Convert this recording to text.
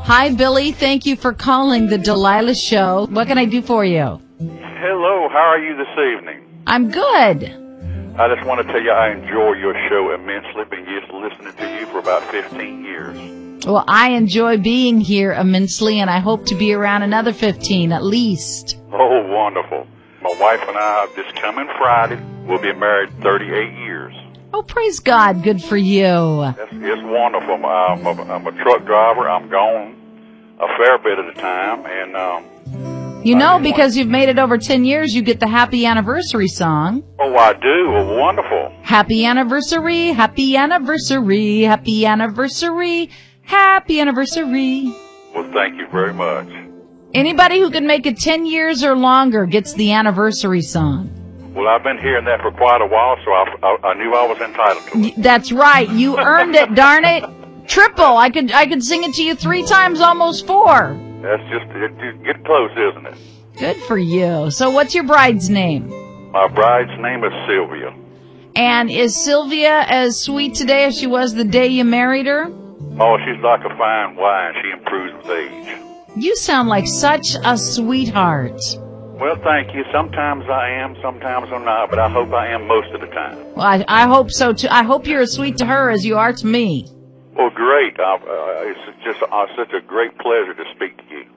Hi, Billy. Thank you for calling the Delilah Show. What can I do for you? Hello, how are you this evening? I'm good. I just want to tell you I enjoy your show immensely. Been used to listening to you for about 15 years. Well, I enjoy being here immensely, and I hope to be around another 15 at least. Oh, wonderful. My wife and I, this coming Friday, will be married 38 years. Oh, praise God. Good for you. It's wonderful. I'm a truck driver. I'm gone a fair bit of the time. And you know, because you've made it over 10 years, you get the happy anniversary song. Oh, I do? Well, wonderful. Happy anniversary, happy anniversary, happy anniversary, happy anniversary. Well, thank you very much. Anybody who can make it 10 years or longer gets the anniversary song. Well, I've been hearing that for quite a while, so I knew I was entitled to it. That's right. You earned it, darn it. Triple. I could sing it to you 3 times, almost 4. That's just get close, isn't it? Good for you. So what's your bride's name? My bride's name is Sylvia. And is Sylvia as sweet today as she was the day you married her? Oh, she's like a fine wine. She improves with age. You sound like such a sweetheart. Well, thank you. Sometimes I am, sometimes I'm not, but I hope I am most of the time. Well, I hope so, too. I hope you're as sweet to her as you are to me. Well, great. It's just such a great pleasure to speak to you.